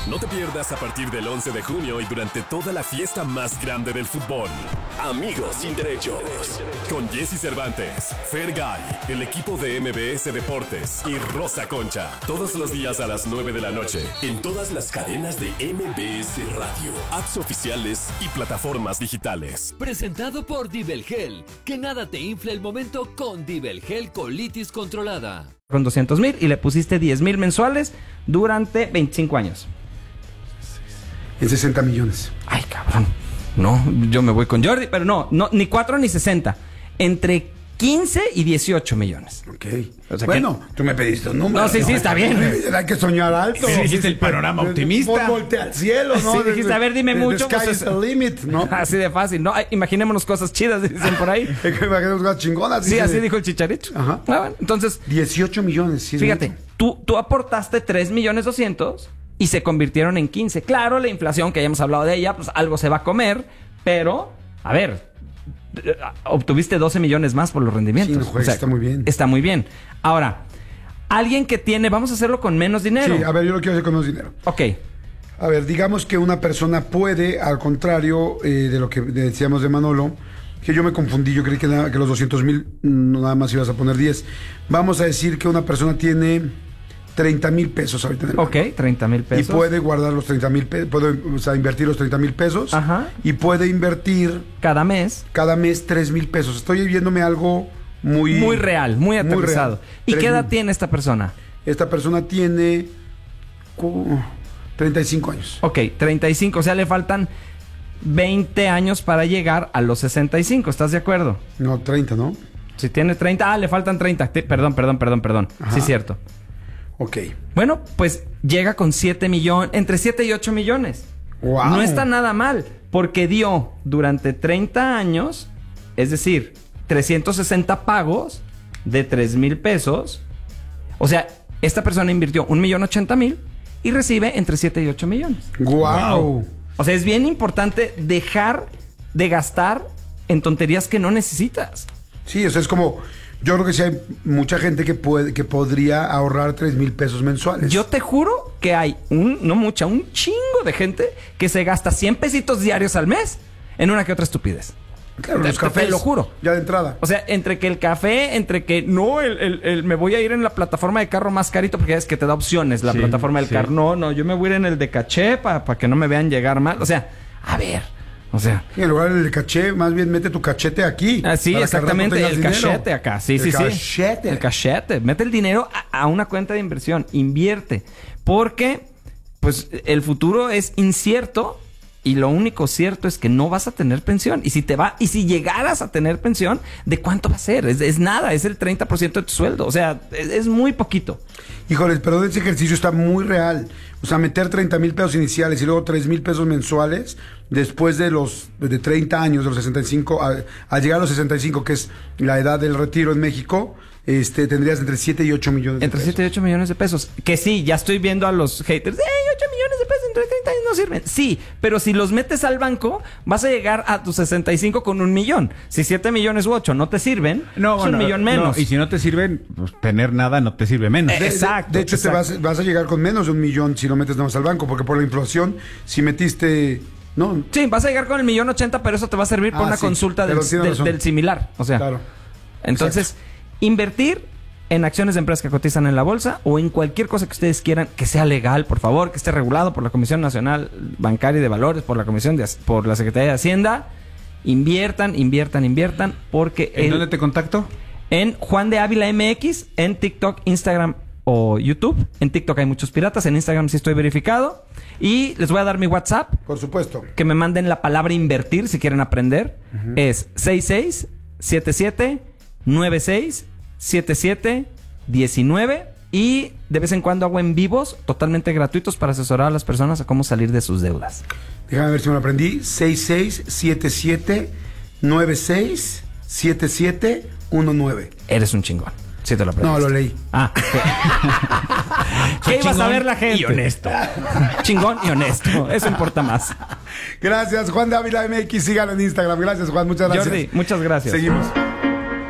No te pierdas a partir del 11 de junio y durante toda la fiesta más grande del fútbol. Amigos sin derechos. Con Jesse Cervantes, Fergay, el equipo de MBS Deportes y Rosa Concha. Todos los días a las 9 de la noche. En todas las cadenas de MBS Radio, apps oficiales y plataformas digitales. Presentado por Dibelgel. Que nada te infle el momento con Dibelgel Colitis Controlada. Con 200,000 y le pusiste 10,000 mensuales durante 25 años. En 60 millones. Ay, cabrón. No, yo me voy con Jordi, pero no, ni 4 ni 60. Entre 15 y 18 millones. Ok. O sea bueno, tú me pediste un número. No, sí, está bien. Hay que soñar alto. Sí, dijiste el panorama optimista. Voltea al cielo, ¿no? Sí, dijiste, a ver, dime mucho. The sky pues, is the limit, ¿no? Así de fácil, ¿no? Ay, imaginémonos cosas chidas, dicen por ahí. Imaginemos cosas chingonas. Sí, así dijo el Chicharito. Ajá. Ah, bueno, entonces, 18 millones, sí. fíjate, tú aportaste 3,200,000 y se convirtieron en 15. Claro, la inflación, que ya hemos hablado de ella, pues algo se va a comer, pero, a ver, obtuviste 12 millones más por los rendimientos. Sí, no juegues, está muy bien. Está muy bien. Ahora, alguien que tiene, vamos a hacerlo con menos dinero. Sí, a ver, yo lo quiero hacer con menos dinero. Ok. A ver, digamos que una persona puede, al contrario de lo que decíamos de Manolo, que yo me confundí, yo creí que los 200,000 nada más ibas a poner 10. Vamos a decir que una persona tiene 30,000 pesos ahorita en el banco. Ok, 30,000 pesos. Y puede guardar los 30,000 pesos, puede, o sea, invertir los 30,000 pesos. Ajá. Y puede invertir cada mes 3,000 pesos. Estoy viéndome algo muy real, muy aterrizado. ¿Y qué edad tiene esta persona? Esta persona tiene 35 años. Ok, 35, o sea, le faltan 20 años para llegar a los 65, ¿estás de acuerdo? No, 30, ¿no? Si tiene 30, le faltan 30. Perdón. Ajá. Sí, cierto. Ok. Bueno, pues llega con 7 millones, entre 7 y 8 millones. Wow. No está nada mal, porque dio durante 30 años, es decir, 360 pagos de 3,000 pesos. O sea, esta persona invirtió 1,080,000 y recibe entre 7 y 8 millones. Wow. O sea, es bien importante dejar de gastar en tonterías que no necesitas. Sí, eso es como... Yo creo que sí hay mucha gente que podría ahorrar 3,000 pesos mensuales. Yo te juro que hay un chingo de gente que se gasta 100 pesitos diarios al mes en una que otra estupidez. Claro, los cafés. Te lo juro. Ya de entrada. O sea, entre que el café, entre que no, me voy a ir en la plataforma de carro más carito, porque es que te da opciones la plataforma del carro. No, yo me voy a ir en el de caché para que no me vean llegar mal. O sea, a ver. O sea, en lugar del caché, más bien mete tu cachete aquí. Sí, exactamente, el cachete acá. Sí. Cachete. El cachete. Mete el dinero a una cuenta de inversión. Invierte. Porque, pues, el futuro es incierto y lo único cierto es que no vas a tener pensión. Y si llegaras a tener pensión, ¿de cuánto va a ser? Es nada, es el 30% de tu sueldo. O sea, es muy poquito. Híjoles, pero ese ejercicio está muy real. O sea, meter 30,000 pesos iniciales y luego 3,000 pesos mensuales después de 30 años, de los 65, al llegar a los 65, que es la edad del retiro en México, tendrías entre 7 y 8 millones de pesos. Entre 7 y 8 millones de pesos. Que sí, ya estoy viendo a los haters. 8 millones de pesos entre 30 años no sirven. Sí, pero si los metes al banco, vas a llegar a tus 65 con 1,000,000. Si 7 millones u 8 no te sirven, es 1,000,000 menos. Y si no te sirven, pues tener nada no te sirve menos. Exacto. De hecho, vas a llegar con menos de 1,000,000 si lo metes nada más al banco, porque por la inflación, si metiste... No. Sí, vas a llegar con 1,080,000, pero eso te va a servir para una consulta del similar. O sea, claro. Entonces, invertir en acciones de empresas que cotizan en la bolsa o en cualquier cosa que ustedes quieran, que sea legal, por favor, que esté regulado por la Comisión Nacional Bancaria y de Valores, por la por la Secretaría de Hacienda. Inviertan, porque... ¿En dónde te contacto? En Juan de Ávila MX, en TikTok, Instagram o YouTube. En TikTok hay muchos piratas, en Instagram sí estoy verificado. Y les voy a dar mi WhatsApp. Por supuesto. Que me manden la palabra invertir si quieren aprender. Es 6677967719. Y de vez en cuando hago en vivos totalmente gratuitos para asesorar a las personas a cómo salir de sus deudas. Déjame ver si me lo aprendí. 6677967719. Eres un chingón. Sí te lo aprendí. No, lo leí. ¿Qué iba a saber la gente? Y honesto. Chingón y honesto. Eso importa más. Gracias, Juan de Ávila MX. Síganlo en Instagram. Gracias, Juan. Muchas gracias. Jordi, muchas gracias. Seguimos.